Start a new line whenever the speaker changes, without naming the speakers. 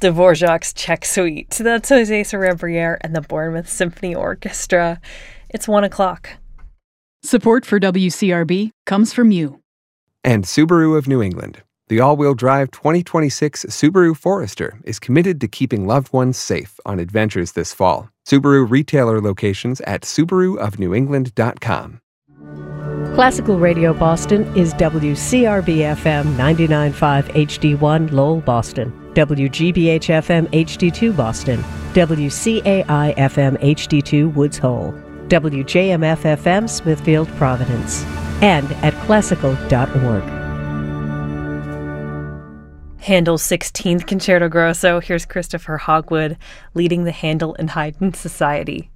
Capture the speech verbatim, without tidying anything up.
Dvorak's Czech Suite. That's José Sarrabriere and the Bournemouth Symphony Orchestra. It's one o'clock.
Support for W C R B comes from you.
And Subaru of New England. The all-wheel drive twenty twenty-six Subaru Forester is committed to keeping loved ones safe on adventures this fall. Subaru retailer locations at subaru of new england dot com.
Classical Radio Boston is W C R B F M ninety-nine point five H D one Lowell, Boston, W G B H F M H D two Boston, W C A I F M H D two Woods Hole, W J M F F M Smithfield, Providence, and at classical dot org.
Handel's sixteenth Concerto Grosso. Here's Christopher Hogwood leading the Handel and Haydn Society.